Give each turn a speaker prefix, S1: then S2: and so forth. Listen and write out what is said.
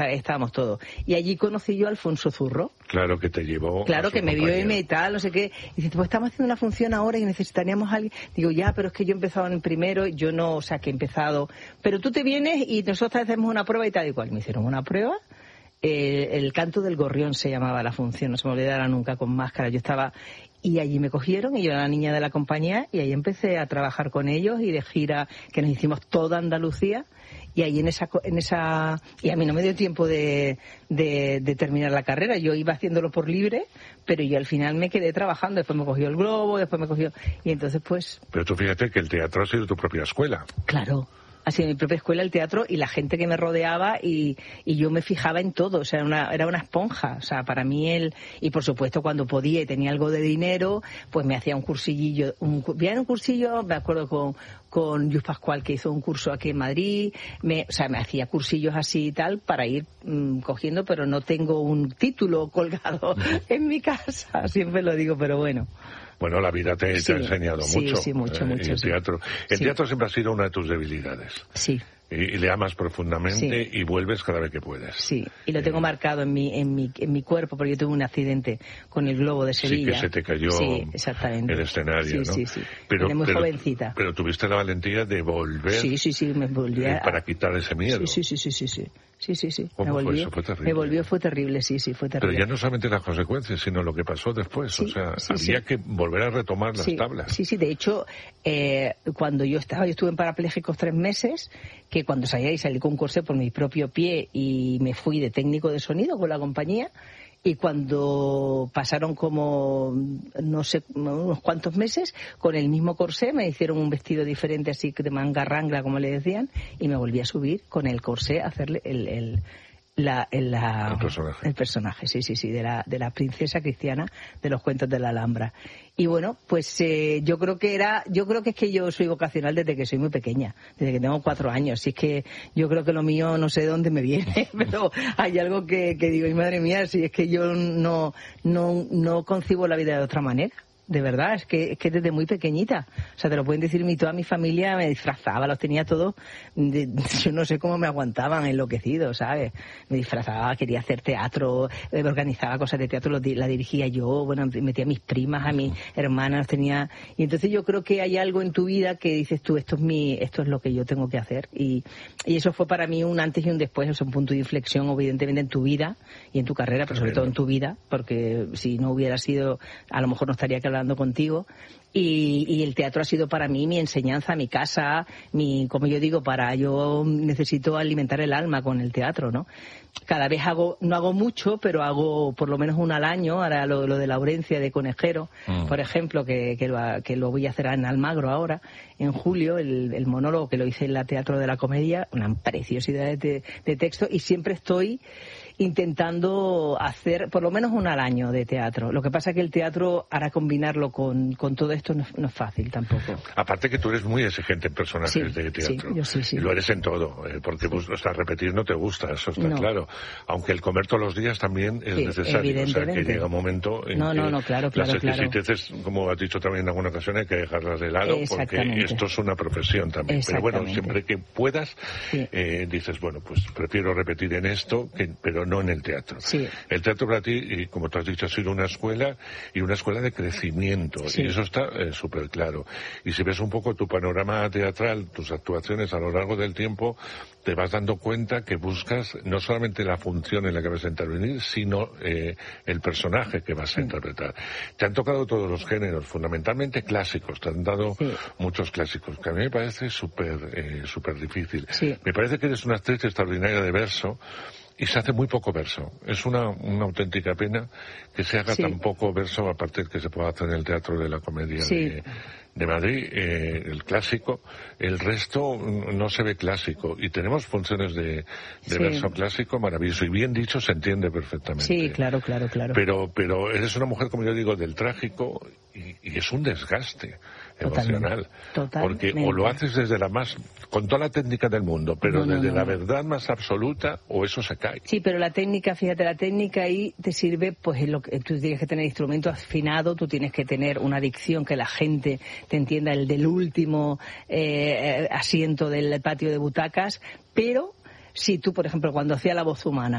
S1: estábamos todos. Y allí conocí yo a Alfonso Zurro.
S2: Claro, que te llevó.
S1: Claro, que me vio y tal, no sé qué. Y dice, pues estamos haciendo una función ahora y necesitaríamos a alguien. Digo, ya, pero es que yo he empezado en el primero, yo no, o sea, que he empezado. Pero tú te vienes y nosotros hacemos una prueba y tal y cual. Me hicieron una prueba. El canto del gorrión se llamaba la función, no se me olvidará nunca, con máscara. Yo estaba... Y allí me cogieron, y yo era la niña de la compañía, y ahí empecé a trabajar con ellos, y de gira, que nos hicimos toda Andalucía, y ahí en esa y a mí no me dio tiempo de terminar la carrera, yo iba haciéndolo por libre, pero yo al final me quedé trabajando, después me cogió el Globo, después me cogió, y entonces pues...
S2: Pero tú fíjate que el teatro ha sido tu propia escuela.
S1: Claro. Ha sido mi propia escuela el teatro y la gente que me rodeaba y yo me fijaba en todo, o sea, era una esponja, o sea, para mí y por supuesto cuando podía y tenía algo de dinero, pues me hacía un cursillo, me acuerdo con Lluís Pascual, que hizo un curso aquí en Madrid, me hacía cursillos así y tal para ir cogiendo, pero no tengo un título colgado en mi casa, siempre lo digo, pero bueno.
S2: Bueno, la vida te ha enseñado mucho.
S1: Sí, mucho.
S2: El teatro. El teatro siempre ha sido una de tus debilidades.
S1: Sí.
S2: Y le amas profundamente y vuelves cada vez que puedes.
S1: Sí, y lo tengo marcado en mi cuerpo, porque yo tuve un accidente con el Globo de Sevilla.
S2: Sí, que se te cayó el escenario, ¿no?
S1: Sí. Era muy jovencita.
S2: Pero tuviste la valentía de volver.
S1: Sí, me volví
S2: para quitar ese miedo.
S1: Sí.
S2: ¿Cómo fue eso? Fue terrible.
S1: Me volvió, fue terrible, sí, fue terrible.
S2: Pero ya no solamente las consecuencias, sino lo que pasó después. Había que volver a retomar las tablas.
S1: Sí, de hecho, cuando yo estuve en parapléjicos 3 meses, que cuando salí con un corsé por mi propio pie y me fui de técnico de sonido con la compañía, y cuando pasaron como, no sé, unos cuantos meses, con el mismo corsé me hicieron un vestido diferente, así de manga rangla, como le decían, y me volví a subir con el corsé a hacerle el personaje, sí, de la princesa cristiana de los cuentos de la Alhambra. Y bueno, pues yo creo que es que yo soy vocacional desde que soy muy pequeña, desde que tengo 4 años. Así es que yo creo que lo mío no sé de dónde me viene, pero hay algo que digo, y madre mía, si es que yo no concibo la vida de otra manera. De verdad, es que desde muy pequeñita, o sea, te lo pueden decir, toda mi familia me disfrazaba, los tenía todos, yo no sé cómo me aguantaban enloquecidos, ¿sabes? Me disfrazaba, quería hacer teatro, organizaba cosas de teatro, la dirigía yo, bueno, metía a mis primas, a mis hermanas, y entonces yo creo que hay algo en tu vida que dices tú, esto es lo que yo tengo que hacer, y eso fue para mí un antes y un después, es un punto de inflexión, evidentemente, en tu vida y en tu carrera, pero sobre todo en tu vida, porque si no hubiera sido, a lo mejor no estaría aquí hablando contigo, y el teatro ha sido para mí mi enseñanza, mi casa, como yo digo, yo necesito alimentar el alma con el teatro, ¿no? Cada vez no hago mucho, pero hago por lo menos 1 al año. Ahora lo de Laurencia de Conejero, por ejemplo, que lo voy a hacer en Almagro ahora, en julio, el monólogo que lo hice en la Teatro de la Comedia, una preciosidad de texto, y siempre estoy intentando hacer por lo menos 1 al año de teatro. Lo que pasa es que el teatro, ahora combinarlo con todo esto no es fácil tampoco.
S2: Aparte que tú eres muy exigente en personajes de teatro.
S1: Sí.
S2: Y lo eres en todo, porque repetir no te gusta, eso está claro. Aunque el comer todos los días también es necesario. O sea, que llega un momento en que
S1: claro.
S2: Las exquisiteces, como has dicho también en alguna ocasión, hay que dejarlas de lado, porque esto es una profesión también. Pero bueno, siempre que puedas, dices, bueno, pues prefiero repetir en esto, pero no en el teatro.
S1: Sí.
S2: El teatro para ti, y como tú has dicho, ha sido una escuela, y una escuela de crecimiento, y eso está súper claro. Y si ves un poco tu panorama teatral, tus actuaciones a lo largo del tiempo, te vas dando cuenta que buscas no solamente la función en la que vas a intervenir, sino el personaje que vas a interpretar. Te han tocado todos los géneros, fundamentalmente clásicos, te han dado muchos clásicos, que a mí me parece súper difícil.
S1: Sí.
S2: Me parece que eres una actriz extraordinaria de verso, y se hace muy poco verso. Es una auténtica pena que se haga tan poco verso, aparte que se pueda hacer en el Teatro de la Comedia de Madrid, el clásico. El resto no se ve clásico. Y tenemos funciones de verso clásico maravilloso. Y bien dicho, se entiende perfectamente.
S1: Sí, claro.
S2: Pero eres una mujer, como yo digo, del trágico, y es un desgaste emocional.
S1: Totalmente.
S2: Porque o lo haces con toda la técnica del mundo, pero desde la verdad más absoluta, o eso se cae.
S1: Sí, pero la técnica ahí te sirve, pues tú tienes que tener instrumento afinado, tú tienes que tener una dicción que la gente te entienda, el del último asiento del patio de butacas, pero si tú, por ejemplo, cuando hacía La Voz Humana,